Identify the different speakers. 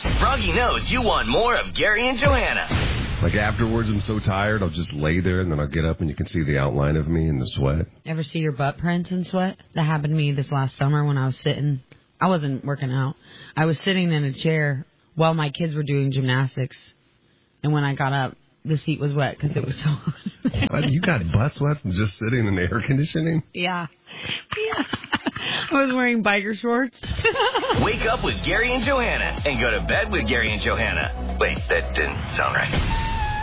Speaker 1: Froggy knows you want more of Gary and Johanna.
Speaker 2: Like afterwards, I'm so tired, I'll just lay there, and then I'll get up, and you can see the outline of me in the sweat.
Speaker 3: Ever see your butt prints in sweat? That happened to me this last summer when I was sitting. I wasn't working out. I was sitting in a chair while my kids were doing gymnastics. And when I got up, the seat was wet because it was so hot.
Speaker 2: What, you got butt sweat from just sitting in air conditioning?
Speaker 3: Yeah. I was wearing biker shorts.
Speaker 1: Wake up with Gary and Johanna and go to bed with Gary and Johanna. Wait, that didn't sound right.